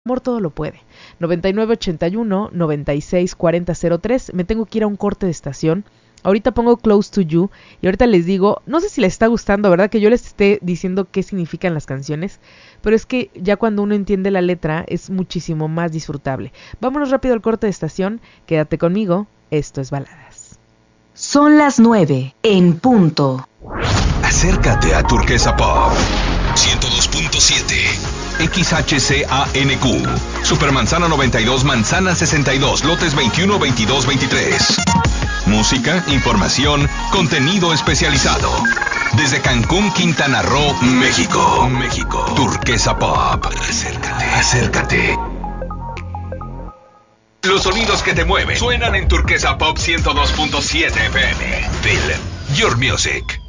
amor todo lo puede. 9981-964003. Me tengo que ir a un corte de estación. Ahorita pongo Close to You y ahorita les digo, no sé si les está gustando, ¿verdad? Que yo les esté diciendo qué significan las canciones, pero es que ya cuando uno entiende la letra es muchísimo más disfrutable. Vámonos rápido al corte de estación, quédate conmigo, esto es Baladas. Son las 9 en punto. Acércate a Turquesa Pop 102.7 XHCANQ Supermanzana 92, Manzana 62, lotes 21, 22, 23. Música, información, contenido especializado. Desde Cancún, Quintana Roo, México. Turquesa Pop. Acércate. Los sonidos que te mueven suenan en Turquesa Pop 102.7 FM. Feel your music.